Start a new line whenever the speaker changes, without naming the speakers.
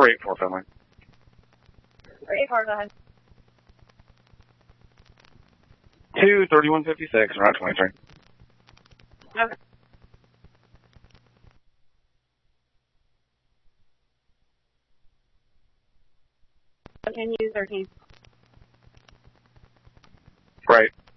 484, Finley.
484, go ahead.
23156, Route 23.
Okay. Continue 13.
Right.